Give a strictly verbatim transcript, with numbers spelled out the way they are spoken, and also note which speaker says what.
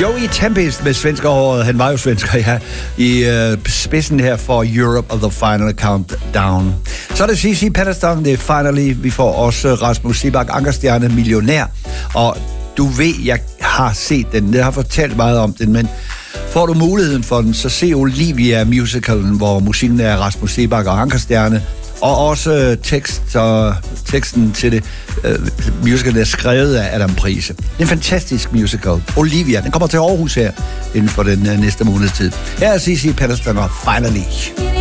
Speaker 1: Joey Tempest med svenskerhåret, han var jo svensker, ja, i øh, spidsen her for Europe of the Final Countdown. Så er det C C Penniston, det er finally, vi får også Rasmus Seebach, Ankerstjerne, millionær, og du ved, jeg har set den, jeg har fortalt meget om den, men får du muligheden for den, så se Olivia musicalen, hvor musikken er Rasmus Seebach og Ankerstjerne, og også tekst og teksten til det uh, musical, der er skrevet af Adam Prise. Det er en fantastisk musical. Olivia, den kommer til Aarhus her inden for den uh, næste måneds tid. Her er C C Penniston og Finally.